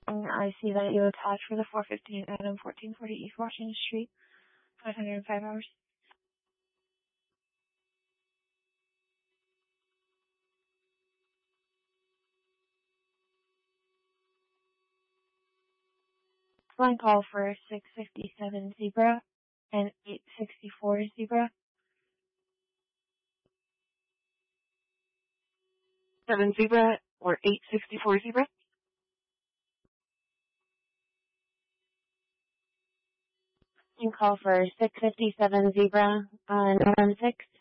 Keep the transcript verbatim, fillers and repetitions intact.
And I see that you attached for the four fifteen Adam, fourteen forty East Washington Street, five hundred five hours. Line call for six fifty-seven Zebra and eight sixty-four Zebra. seven Zebra or eight sixty-four Zebra? And call for six fifty-seven Zebra on one six.